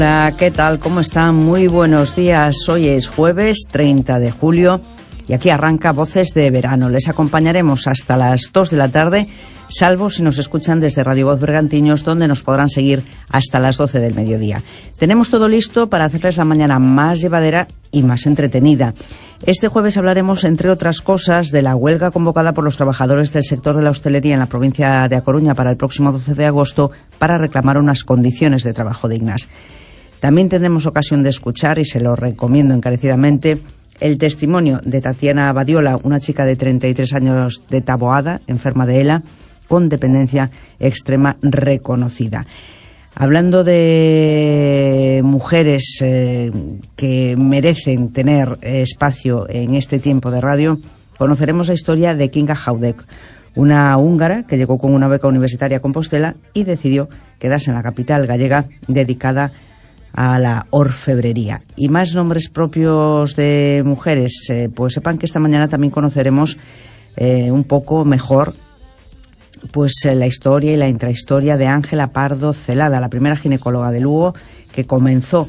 Hola, ¿qué tal? ¿Cómo están? Muy buenos días. Hoy es jueves 30 de julio y aquí arranca Voces de Verano. Les acompañaremos hasta las 2 de la tarde, salvo si nos escuchan desde Radio Voz Bergantiños, donde nos podrán seguir hasta las 12 del mediodía. Tenemos todo listo para hacerles la mañana más llevadera y más entretenida. Este jueves hablaremos, entre otras cosas, de la huelga convocada por los trabajadores del sector de la hostelería en la provincia de A Coruña para el próximo 12 de agosto para reclamar unas condiciones de trabajo dignas. También tendremos ocasión de escuchar, y se lo recomiendo encarecidamente, el testimonio de Tatiana Badiola, una chica de 33 años de Taboada, enferma de ELA, con dependencia extrema reconocida. Hablando de mujeres que merecen tener espacio en este tiempo de radio, conoceremos la historia de Kinga Haudek, una húngara que llegó con una beca universitaria a Compostela y decidió quedarse en la capital gallega dedicada a la orfebrería. Y más nombres propios de mujeres, pues sepan que esta mañana también conoceremos un poco mejor pues la historia y la intrahistoria de Ángela Pardo Celada, la primera ginecóloga de Lugo, que comenzó